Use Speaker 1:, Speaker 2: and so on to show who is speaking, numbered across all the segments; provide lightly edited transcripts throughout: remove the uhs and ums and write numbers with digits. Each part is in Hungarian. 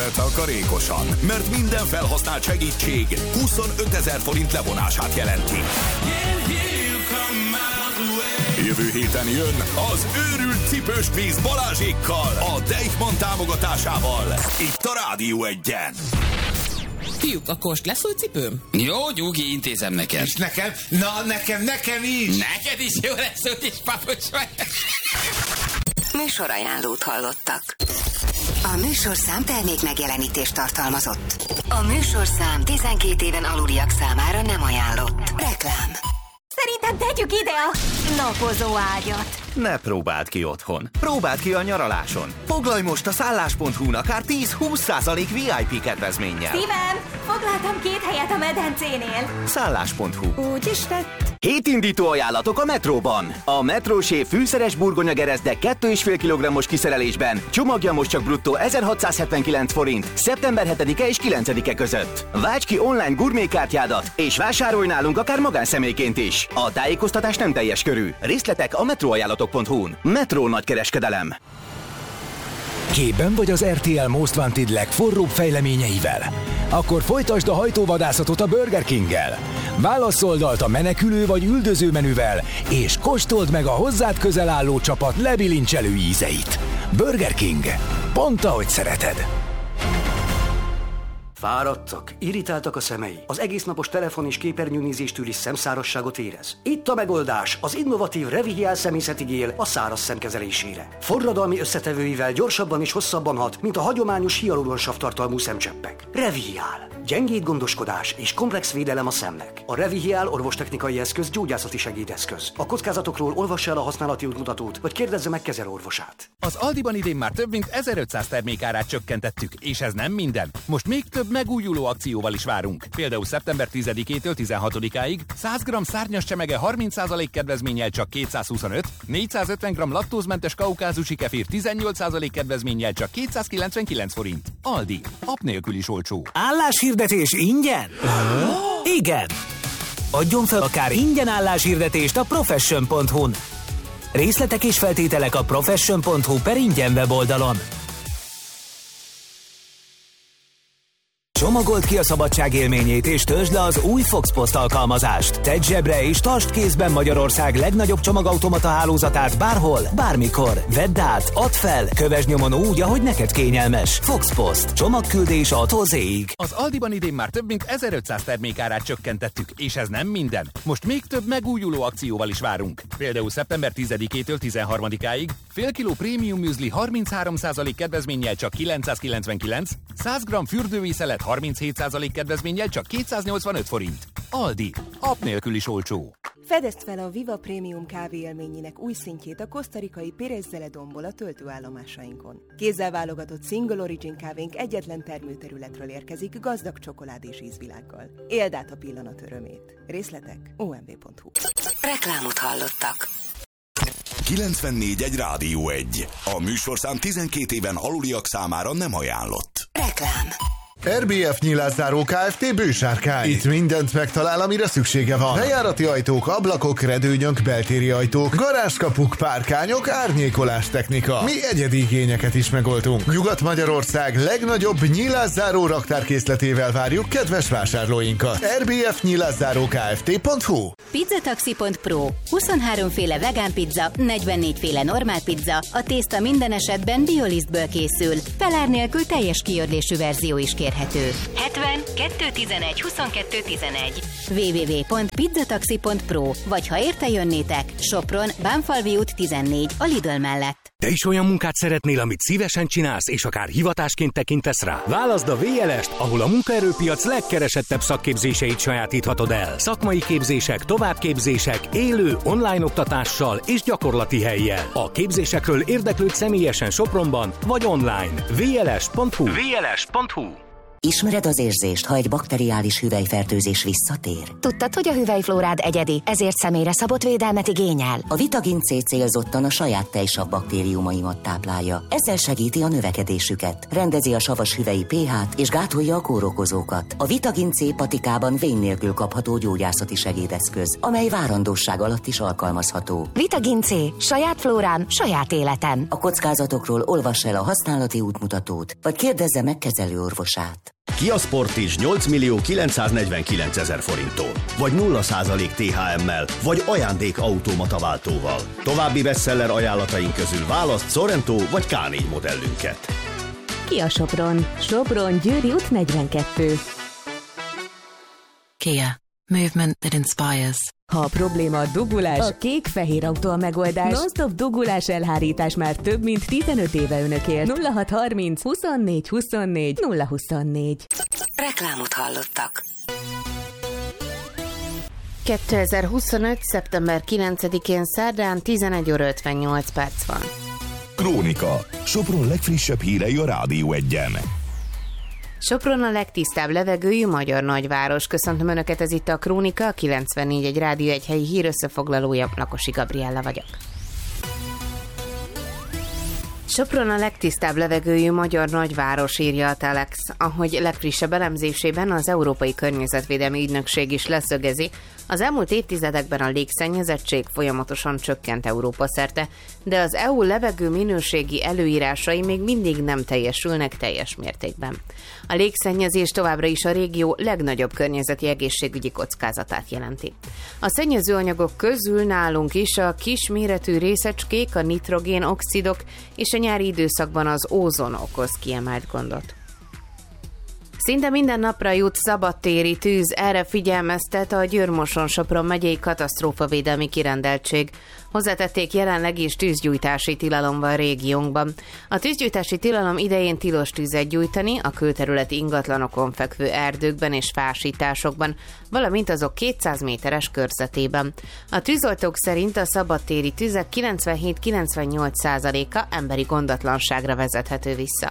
Speaker 1: takarékosan, mert minden felhasznált segítség 25 000 forint levonását jelenti. Jövő héten jön az őrült cipős kvíz Balázsékkal, a Deichmann támogatásával, itt a Rádió 1-en.
Speaker 2: Fiúk, akkor most lesz új cipőm?
Speaker 3: Jó, Gyugi, intézem neked.
Speaker 4: És nekem? Na, nekem is.
Speaker 3: Neked is jó lesz, úgy is papucs vagy.
Speaker 5: Műsorajánlót hallottak. A műsorszám termék megjelenítést tartalmazott. A műsorszám 12 éven aluliak számára nem ajánlott. Reklám.
Speaker 6: Szerintem tegyük ide a napozó ágyat.
Speaker 7: Ne próbáld ki otthon. Próbáld ki a nyaraláson. Foglalj most a szállás.hu-n akár 10-20% VIP kedvezménnyel.
Speaker 6: Szívem, foglaltam 2 helyet a medencénél.
Speaker 7: Szállás.hu.
Speaker 6: Úgy is lett.
Speaker 7: Hétindító ajánlatok a Metróban. A Metrósév fűszeres burgonya gerezde 2,5 kg-os kiszerelésben. Csomagja most csak bruttó 1679 forint. Szeptember 7-e és 9-e között. Válts ki online gurmékártyádat, és vásárolj nálunk akár magánszemélyként is. A tájékoztatás nem teljes körű. Részletek a metróajánlatok.hu-n. Metró nagykereskedelem.
Speaker 8: Képben vagy az RTL Most Wanted legforróbb fejleményeivel? Akkor folytasd a hajtóvadászatot a Burger Kinggel. Válasz oldalt a menekülő vagy üldöző menüvel, és kóstold meg a hozzád közel álló csapat lebilincselő ízeit. Burger King. Pont ahogy szereted.
Speaker 9: Fáradtak, irritáltak a szemei, az egésznapos telefon- és képernyőnézéstől is szemszárasságot érez. Itt a megoldás, az innovatív Revihial szemészeti gél a száraz szem kezelésére. Forradalmi összetevőivel gyorsabban és hosszabban hat, mint a hagyományos hialuronsav tartalmú szemcseppek. Revihial. Gyengéd gondoskodás és komplex védelem a szemnek. A Revihial orvostechnikai eszköz gyógyászati segédeszköz. A kockázatokról olvassa el a használati útmutatót, vagy kérdezze meg kezelőorvosát.
Speaker 10: Az Aldiban idén már több mint 1500 termékárát csökkentettük, és ez nem minden. Most még több megújuló akcióval is várunk. Például szeptember 10-től 16-áig 100 g szárnyas csemege 30% kedvezménnyel csak 225, 450 g laktózmentes kaukázusi kefir 18% kedvezménnyel csak 299 forint. Aldi. App nélkül is olcsó.
Speaker 8: Álláshirdetés ingyen? Igen! Adjon fel akár ingyen álláshirdetést a profession.hu-n. Részletek és feltételek a profession.hu/ingyen weboldalon. Csomagold ki a szabadság élményét és töltsd le az új Fox Post alkalmazást. Tedd zsebre és tartsd kézben Magyarország legnagyobb csomagautomata hálózatát bárhol, bármikor. Vedd át, add fel, kövesd nyomon úgy, ahogy neked kényelmes. Fox Post. Csomagküldés A-tól Z-ig.
Speaker 10: Az Aldiban idén már több mint 1500 termékárát csökkentettük, és ez nem minden. Most még több megújuló akcióval is várunk. Például szeptember 10-től 13-áig fél kiló prémium müzli 33% kedvezménnyel csak 999, 100 g fürdővízszelet 37% kedvezménnyel csak 285 forint. Aldi. App nélkül is olcsó.
Speaker 11: Fedezd fel a Viva Prémium kávé élményének új szintjét a kosztarikai Pérez Zeledonból a töltőállomásainkon. Kézzel válogatott Single Origin kávénk egyetlen termőterületről érkezik gazdag csokoládés ízvilággal. Éld át a pillanat örömét. Részletek omv.hu.
Speaker 5: Reklámot hallottak.
Speaker 1: 94.1 Rádió 1. A műsorszám 12 éven aluliak számára nem ajánlott.
Speaker 5: Reklám.
Speaker 12: RBF Nyilászáró Kft. Bősárkány. Itt mindent megtalál, amire szüksége van. Bejárati ajtók, ablakok, redőnyök, beltéri ajtók, garázskapuk, párkányok, árnyékolás technika. Mi egyedi igényeket is megoldunk. Nyugat-Magyarország legnagyobb nyilászáró raktárkészletével várjuk kedves vásárlóinkat. RBF Nyilászáró Kft.hu.
Speaker 13: Pizzataxi.pro. 23 féle vegán pizza, 44 féle normál pizza, a tészta minden esetben biolisztből készül. Felár nélkül teljes kiördésű verzió is kérhető. 70 211 22 11 www.pizzataxi.pro. Vagy ha érte jönnétek, Sopron, Bánfalvi út 14 a Lidl mellett.
Speaker 8: Te is olyan munkát szeretnél, amit szívesen csinálsz, és akár hivatásként tekintesz rá? Válaszd a VLS-t, ahol a munkaerőpiac legkeresettebb szakképzéseit sajátíthatod el. Szakmai képzések, továbbképzések, élő, online oktatással és gyakorlati hellyel. A képzésekről érdeklődj személyesen Sopronban vagy online. vls.hu. vls.hu.
Speaker 14: Ismered az érzést, ha egy bakteriális hüvelyfertőzés visszatér?
Speaker 6: Tudtad, hogy a hüvelyflórád egyedi, ezért személyre szabott védelmet igényel?
Speaker 14: A Vitagin C célzottan a saját tejsav baktériumaimat táplálja. Ezzel segíti a növekedésüket, rendezi a savas hüvelyi pH-t és gátolja a kórokozókat. A Vitagin C patikában vén nélkül kapható gyógyászati segédeszköz, amely várandóság alatt is alkalmazható.
Speaker 6: Vitagin C. Saját flórám, saját életem.
Speaker 14: A kockázatokról olvass el a használati útmutatót, vagy kérdezze meg kezelőorvosát.
Speaker 15: Kia Sportage 8.949.000 forinttól, vagy 0% THM-mel, vagy ajándékautomata váltóval. További bestseller ajánlataink közül választ Sorento vagy K4 modellünket.
Speaker 16: Kia Sopron. Sopron, Győri út 42.
Speaker 17: Kia. Movement that inspires.
Speaker 16: Ha a probléma a dugulás, a kék-fehér autó a megoldás. Non-stop dugulás elhárítás már több mint 15 éve önökért. 0630 24 24 024.
Speaker 5: Reklámot hallottak.
Speaker 18: 2025. szeptember 9-én szerdán 11 óra 58 perc van.
Speaker 1: Krónika. Sopron legfrissebb hírei a Rádió 1-en.
Speaker 18: Sopron a legtisztább levegőjű magyar nagyváros. Köszöntöm Önöket, ez itt a Krónika, 94.1 Rádió 1 helyi hírösszefoglalója, Lakosi Gabriella vagyok. Sopron a legtisztább levegőjű magyar nagyváros, írja a Telex, ahogy legfrissebb elemzésében az Európai Környezetvédelmi Ügynökség is leszögezi. Az elmúlt évtizedekben a légszennyezettség folyamatosan csökkent Európa szerte, de az EU levegő minőségi előírásai még mindig nem teljesülnek teljes mértékben. A légszennyezés továbbra is a régió legnagyobb környezeti egészségügyi kockázatát jelenti. A szennyezőanyagok közül nálunk is a kisméretű részecskék, a nitrogén-oxidok és a nyári időszakban az ózon okoz kiemelt gondot. Szinte minden napra jut szabadtéri tűz, erre figyelmeztet a Győr-Moson-Sopron megyei katasztrófavédelmi kirendeltség. Hozzátették, jelenleg is tűzgyújtási tilalom van régiónkban. A tűzgyújtási tilalom idején tilos tüzet gyújtani a külterületi ingatlanokon fekvő erdőkben és fásításokban, valamint azok 200 méteres körzetében. A tűzoltók szerint a szabadtéri tüzek 97-98%-a emberi gondatlanságra vezethető vissza.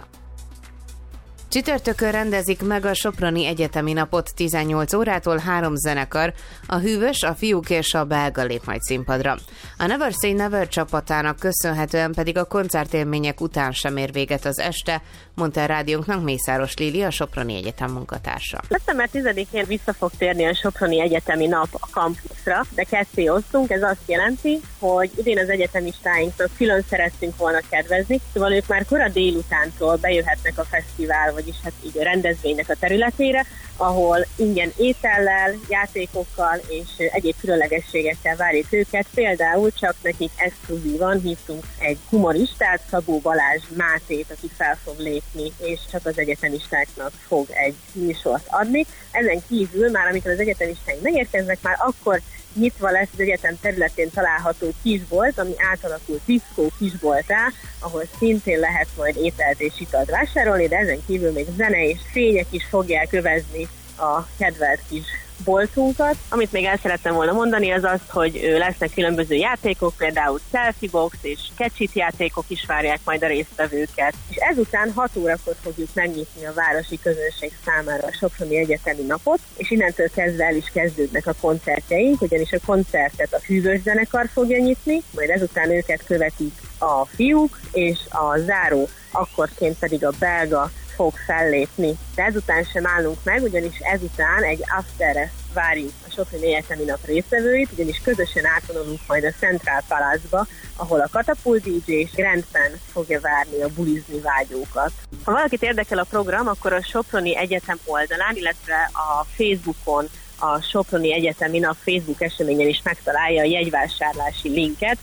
Speaker 18: Csütörtökön rendezik meg a Soproni Egyetemi Napot 18 órától 3 zenekar, a Hűvös, a Fiúk és a Belga lép majd színpadra. A Never Say Never csapatának köszönhetően pedig a koncertélmények után sem ér véget az este, mondta a rádiónknak Mészáros Lili, a Soproni Egyetem munkatársa.
Speaker 19: Szeptember 10-én vissza fog térni a Soproni Egyetemi Nap a kampuszra, de ketté osztunk, ez azt jelenti, hogy idén az egyetemistáinknak külön szerettünk volna kedvezni, szóval ők már kora délutántól bejöhetnek a fesztivál, vagyis hát így a rendezvénynek a területére, ahol ingyen étellel, játékokkal és egyéb különlegességekkel várjuk őket. Például csak nekik exkluzívan hívtunk egy humoristát, Szabó Balázs Mátét, aki fel fog lépni, és csak az egyetemistáknak fog egy műsort adni. Ezen kívül már amikor az egyetemistáink megérkeznek, már akkor nyitva lesz az egyetem területén található kisbolt, ami átalakult diszkó kisboltá, ahol szintén lehet majd ételt és italt vásárolni, de ezen kívül még zene és fények is fogják övezni a kedvelt kis boltunkat. Amit még el szerettem volna mondani, az az, hogy lesznek különböző játékok, például selfie box és catch-it játékok is várják majd a résztvevőket. És ezután 6 órakor fogjuk megnyitni a városi közönség számára a Soproni Egyetemi Napot, és innentől kezdve el is kezdődnek a koncertjeink, ugyanis a koncertet a Hűvös zenekar fogja nyitni, majd ezután őket követik a Fiúk, és a záró akkorként pedig a Belga fog fellépni. De ezután sem állunk meg, ugyanis ezután egy afterre várjuk a Soproni Egyetemi Nap résztvevőit, ugyanis közösen átvonulunk majd a Central Palace-ba, ahol a Katapult DJ és Grandpan fogja várni a bulizni vágyókat. Ha valakit érdekel a program, akkor a Soproni Egyetem oldalán, illetve a Facebookon, a Soproni Egyetemi Nap Facebook eseményen is megtalálja a jegyvásárlási linket.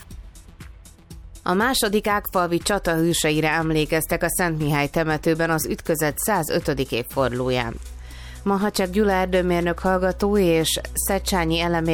Speaker 18: A második ágfalvi csata hőseire emlékeztek a Szent Mihály temetőben az ütközet 105. évfordulóján. Mahacsak Gyula erdőmérnök hallgató és Szecsányi Elemér